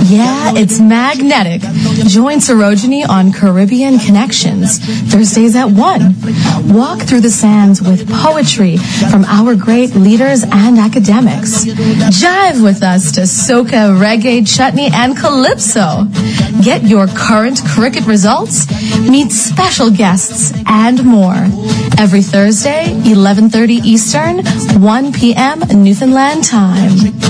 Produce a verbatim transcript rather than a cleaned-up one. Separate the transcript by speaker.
Speaker 1: Yeah, it's magnetic. Join Sorogeny on Caribbean Connections, Thursdays at one. Walk through the sands with poetry from our great leaders and academics. Jive with us to soca, reggae, chutney, and calypso. Get your current cricket results, meet special guests, and more. Every Thursday, eleven thirty Eastern, one p.m. Newfoundland time.